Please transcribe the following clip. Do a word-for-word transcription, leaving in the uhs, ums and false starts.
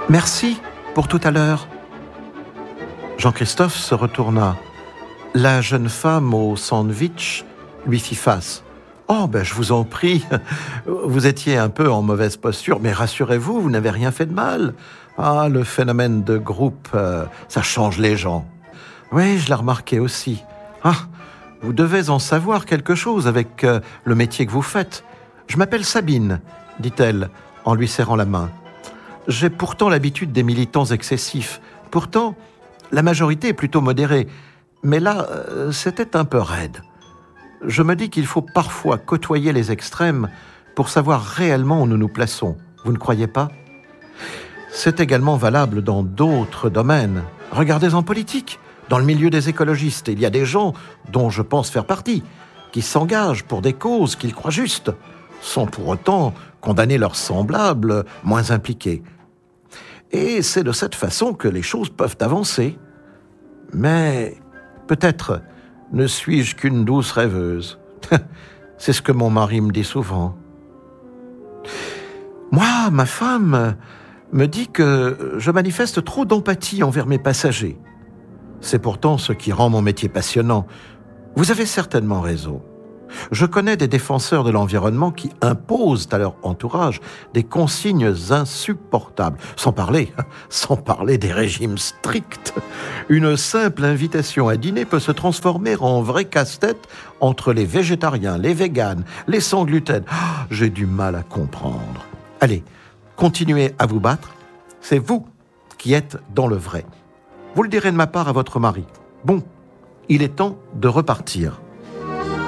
Merci pour tout à l'heure. Jean-Christophe se retourna. La jeune femme au sandwich lui fit face. « Oh, ben je vous en prie, vous étiez un peu en mauvaise posture, mais rassurez-vous, vous n'avez rien fait de mal. Ah, le phénomène de groupe, euh, ça change les gens. » Oui, je l'ai remarqué aussi. Ah, vous devez en savoir quelque chose avec euh, le métier que vous faites. Je m'appelle Sabine, dit-elle en lui serrant la main. J'ai pourtant l'habitude des militants excessifs. Pourtant, la majorité est plutôt modérée. Mais là, euh, c'était un peu raide. Je me dis qu'il faut parfois côtoyer les extrêmes pour savoir réellement où nous nous plaçons. Vous ne croyez pas ? C'est également valable dans d'autres domaines. Regardez en politique. Dans le milieu des écologistes, il y a des gens, dont je pense faire partie, qui s'engagent pour des causes qu'ils croient justes, sans pour autant condamner leurs semblables moins impliqués. Et c'est de cette façon que les choses peuvent avancer. Mais peut-être ne suis-je qu'une douce rêveuse. C'est ce que mon mari me dit souvent. Moi, ma femme me dit que je manifeste trop d'empathie envers mes passagers. C'est pourtant ce qui rend mon métier passionnant. Vous avez certainement raison. Je connais des défenseurs de l'environnement qui imposent à leur entourage des consignes insupportables. Sans parler, sans parler des régimes stricts. Une simple invitation à dîner peut se transformer en vrai casse-tête entre les végétariens, les véganes, les sans gluten. Ah, j'ai du mal à comprendre. Allez, continuez à vous battre. C'est vous qui êtes dans le vrai. Vous le direz de ma part à votre mari. Bon, il est temps de repartir.